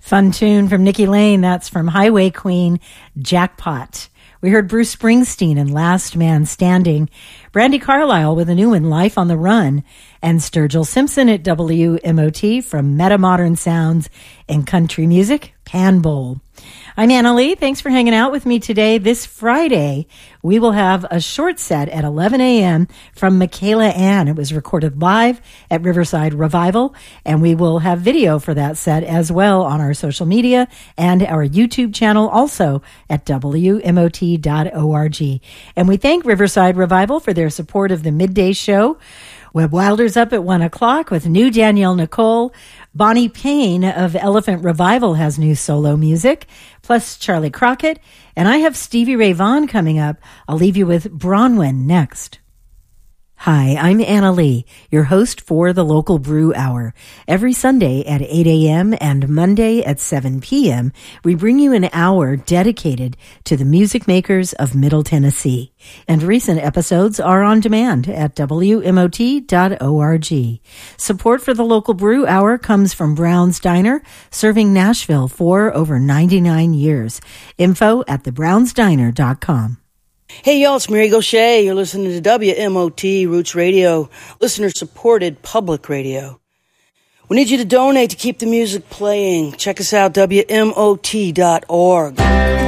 Fun tune from Nikki Lane. That's from Highway Queen, Jackpot. We heard Bruce Springsteen in Last Man Standing, Brandi Carlile with a new one, Life on the Run, and Sturgill Simpson at WMOT from Meta Modern Sounds and Country Music, Pan Bowl. I'm Anna Lee. Thanks for hanging out with me today. This Friday, we will have a short set at 11 a.m. from Michaela Ann. It was recorded live at Riverside Revival, and we will have video for that set as well on our social media and our YouTube channel, also at WMOT.org. And we thank Riverside Revival for their support of the midday show. Web Wilder's up at 1 o'clock with new Danielle Nicole. Bonnie Payne of Elephant Revival has new solo music, plus Charlie Crockett. And I have Stevie Ray Vaughan coming up. I'll leave you with Bronwyn next. Hi, I'm Anna Lee, your host for the Local Brew Hour. Every Sunday at 8 a.m. and Monday at 7 p.m., we bring you an hour dedicated to the music makers of Middle Tennessee. And recent episodes are on demand at WMOT.org. Support for the Local Brew Hour comes from Brown's Diner, serving Nashville for over 99 years. Info at thebrownsdiner.com. Hey y'all, it's Mary Gaucher. You're listening to WMOT Roots Radio, listener-supported public radio. We need you to donate to keep the music playing. Check us out, WMOT.org.